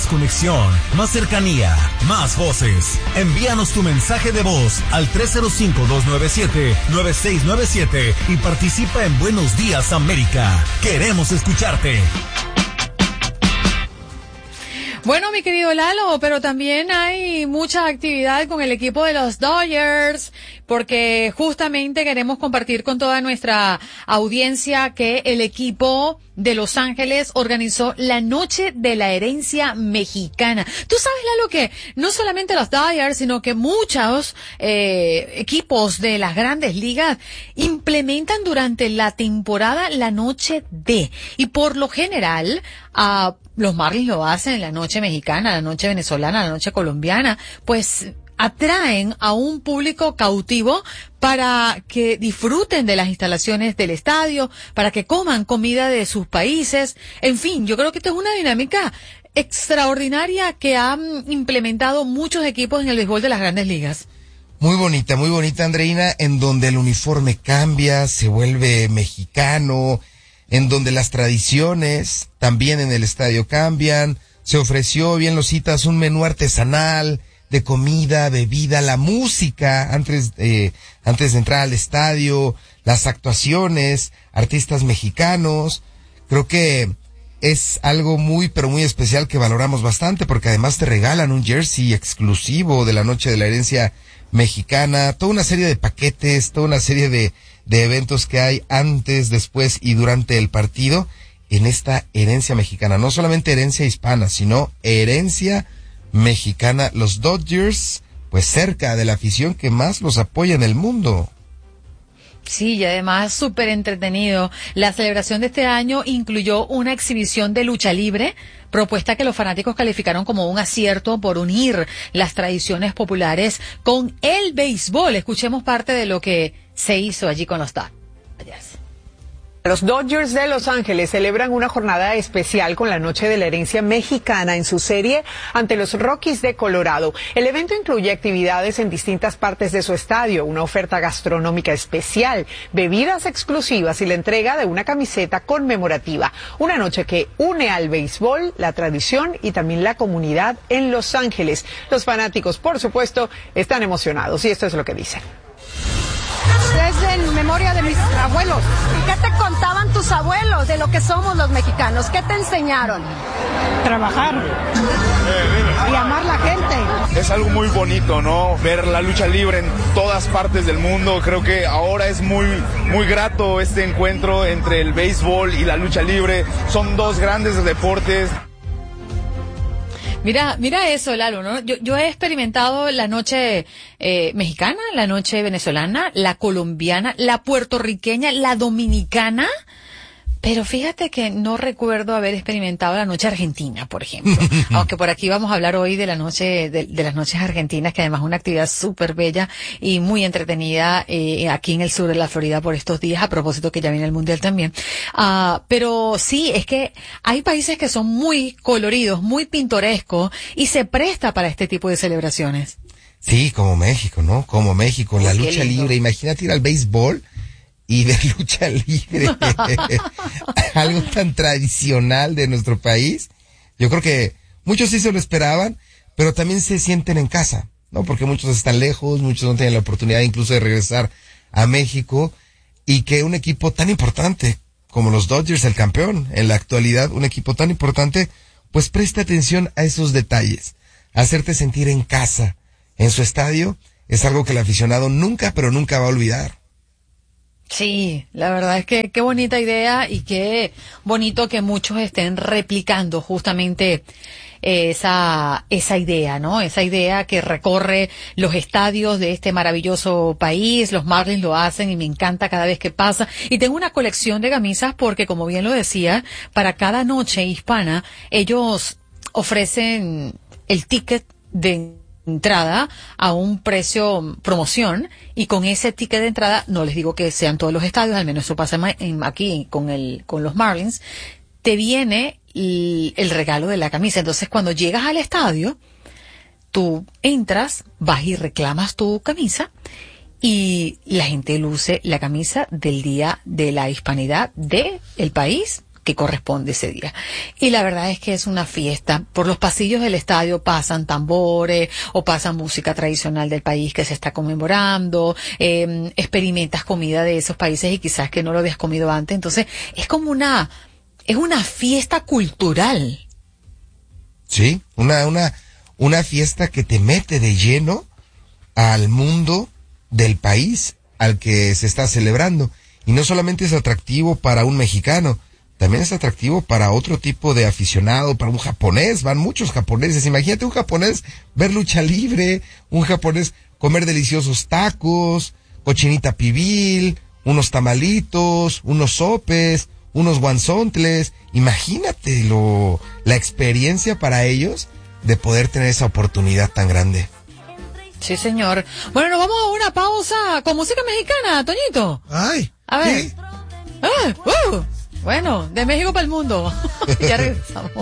conexión, más cercanía, más voces. Envíanos tu mensaje de voz al 305-297-9697 y participa en Buenos Días América. Queremos escucharte. Bueno, mi querido Lalo, pero también hay mucha actividad con el equipo de los Dodgers, porque justamente queremos compartir con toda nuestra audiencia que el equipo de Los Ángeles organizó la Noche de la Herencia Mexicana. Tú sabes, Lalo, que no solamente los Dodgers, sino que muchos equipos de las Grandes Ligas implementan durante la temporada la Noche de, y por lo general, los Marlins lo hacen en la noche mexicana, la noche venezolana, la noche colombiana, pues atraen a un público cautivo para que disfruten de las instalaciones del estadio, para que coman comida de sus países. En fin, yo creo que esto es una dinámica extraordinaria que han implementado muchos equipos en el béisbol de las Grandes Ligas. Muy bonita, Andreina, en donde el uniforme cambia, se vuelve mexicano, en donde las tradiciones también en el estadio cambian. Se ofreció, bien lo citas, un menú artesanal de comida, bebida, la música antes de entrar al estadio, las actuaciones, artistas mexicanos. Creo que es algo muy, pero muy especial que valoramos bastante, porque además te regalan un jersey exclusivo de la Noche de la Herencia Mexicana, toda una serie de paquetes, toda una serie de eventos que hay antes, después y durante el partido en esta herencia mexicana. No solamente herencia hispana, sino herencia mexicana. Los Dodgers, pues cerca de la afición que más los apoya en el mundo. Sí, y además súper entretenido. La celebración de este año incluyó una exhibición de lucha libre, propuesta que los fanáticos calificaron como un acierto por unir las tradiciones populares con el béisbol. Escuchemos parte de lo que se hizo allí con los Dodgers. Los Dodgers de Los Ángeles celebran una jornada especial con la Noche de la Herencia Mexicana en su serie ante los Rockies de Colorado. El evento incluye actividades en distintas partes de su estadio, una oferta gastronómica especial, bebidas exclusivas y la entrega de una camiseta conmemorativa. Una noche que une al béisbol, la tradición y también la comunidad en Los Ángeles. Los fanáticos, por supuesto, están emocionados y esto es lo que dicen. Desde en memoria de mis abuelos. ¿Y qué te contaban tus abuelos de lo que somos los mexicanos? ¿Qué te enseñaron? Trabajar y amar la gente. Es algo muy bonito, ¿no? Ver la lucha libre en todas partes del mundo. Creo que ahora es muy grato este encuentro entre el béisbol y la lucha libre. Son dos grandes deportes. Mira eso, Lalo, ¿no? Yo he experimentado la noche mexicana, la noche venezolana, la colombiana, la puertorriqueña, la dominicana, pero fíjate que no recuerdo haber experimentado la noche argentina, por ejemplo. Aunque por aquí vamos a hablar hoy de la noche, de las noches argentinas, que además es una actividad súper bella y muy entretenida aquí en el sur de la Florida por estos días, a propósito que ya viene el Mundial también. Pero sí, es que hay países que son muy coloridos, muy pintorescos y se presta para este tipo de celebraciones. Sí, como México, ¿no? Como México, la lucha libre. Imagínate ir al béisbol y ver lucha libre. Algo tan tradicional de nuestro país. Yo creo que muchos sí se lo esperaban, pero también se sienten en casa, ¿no? Porque muchos están lejos, muchos no tienen la oportunidad incluso de regresar a México, y que un equipo tan importante como los Dodgers, el campeón en la actualidad, un equipo tan importante, pues presta atención a esos detalles. Hacerte sentir en casa en su estadio es algo que el aficionado nunca, pero nunca va a olvidar. Sí, la verdad es que qué bonita idea y qué bonito que muchos estén replicando justamente esa idea, ¿no? Esa idea que recorre los estadios de este maravilloso país. Los Marlins lo hacen y me encanta cada vez que pasa. Y tengo una colección de camisas porque, como bien lo decía, para cada noche hispana ellos ofrecen el ticket de entrada a un precio promoción, y con ese ticket de entrada, no les digo que sean todos los estadios, al menos eso pasa aquí con los Marlins, te viene el regalo de la camisa. Entonces cuando llegas al estadio, tú entras, vas y reclamas tu camisa y la gente luce la camisa del Día de la Hispanidad del país que corresponde ese día. Y la verdad es que es una fiesta. Por los pasillos del estadio pasan tambores o pasan música tradicional del país que se está conmemorando, experimentas comida de esos países y quizás que no lo habías comido antes. Entonces es como una fiesta cultural. Sí, una fiesta que te mete de lleno al mundo del país al que se está celebrando. Y no solamente es atractivo para un mexicano, también es atractivo para otro tipo de aficionado, para un japonés. Van muchos japoneses. Imagínate un japonés ver lucha libre, un japonés comer deliciosos tacos, cochinita pibil, unos tamalitos, unos sopes, unos guanzontles. Imagínate la experiencia para ellos de poder tener esa oportunidad tan grande. Sí, señor. Bueno, nos vamos a una pausa con música mexicana, Toñito. Ay. A ver. ¿Qué? Bueno, de México para el mundo. Ya regresamos.